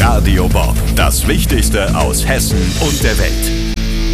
Radio Bob, das Wichtigste aus Hessen und der Welt.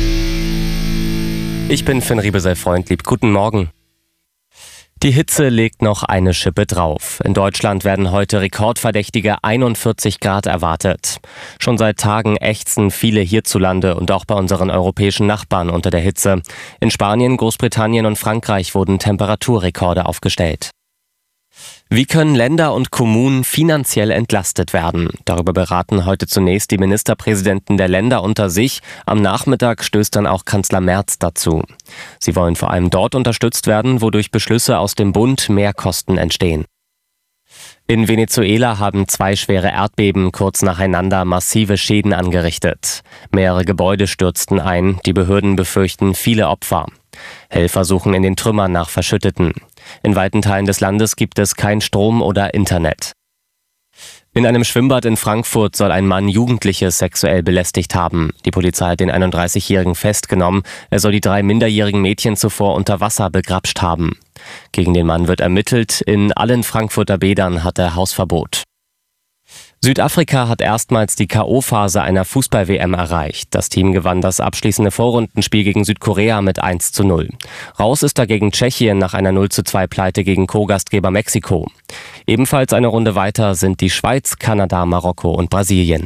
Ich bin Finn Riebesell-Freundlieb. Guten Morgen. Die Hitze legt noch eine Schippe drauf. In Deutschland werden heute rekordverdächtige 41 Grad erwartet. Schon seit Tagen ächzen viele hierzulande und auch bei unseren europäischen Nachbarn unter der Hitze. In Spanien, Großbritannien und Frankreich wurden Temperaturrekorde aufgestellt. Wie können Länder und Kommunen finanziell entlastet werden? Darüber beraten heute zunächst die Ministerpräsidenten der Länder unter sich. Am Nachmittag stößt dann auch Kanzler Merz dazu. Sie wollen vor allem dort unterstützt werden, wo durch Beschlüsse aus dem Bund Mehrkosten entstehen. In Venezuela haben 2 schwere Erdbeben kurz nacheinander massive Schäden angerichtet. Mehrere Gebäude stürzten ein, die Behörden befürchten viele Opfer. Helfer suchen in den Trümmern nach Verschütteten. In weiten Teilen des Landes gibt es kein Strom oder Internet. In einem Schwimmbad in Frankfurt soll ein Mann Jugendliche sexuell belästigt haben. Die Polizei hat den 31-Jährigen festgenommen. Er soll die 3 minderjährigen Mädchen zuvor unter Wasser begrapscht haben. Gegen den Mann wird ermittelt. In allen Frankfurter Bädern hat er Hausverbot. Südafrika hat erstmals die K.O.-Phase einer Fußball-WM erreicht. Das Team gewann das abschließende Vorrundenspiel gegen Südkorea mit 1:0. Raus ist dagegen Tschechien nach einer 0:2-Pleite gegen Co-Gastgeber Mexiko. Ebenfalls eine Runde weiter sind die Schweiz, Kanada, Marokko und Brasilien.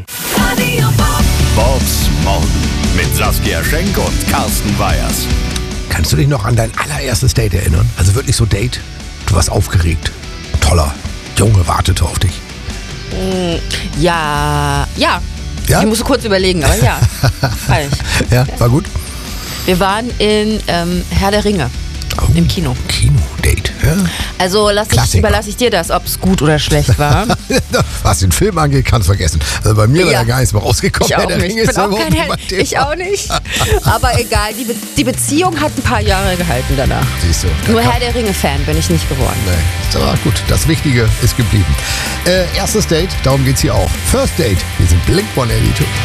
Bobs Morgen mit Saskia Schenk und Carsten Weyers. Kannst du dich noch an dein allererstes Date erinnern? Also wirklich so Date? Du warst aufgeregt. Toller Junge wartete auf dich. Ja. Ja? Ich musste kurz überlegen, aber ja. Ja, war gut? Wir waren in Herr der Ringe im Kino. Kino-Date, ja. Also überlasse ich dir das, ob es gut oder schlecht war. Was den Film angeht, kannst du vergessen. Also bei mir war da gar nichts mehr rausgekommen. Ich auch nicht. Ich auch nicht. Aber egal, die Beziehung hat ein paar Jahre gehalten danach. Siehst du. Nur Herr der Ringe-Fan bin ich nicht geworden. Nee. Aber gut, das Wichtige ist geblieben. Erstes Date, darum geht's hier auch. First Date, wir sind Blink-182.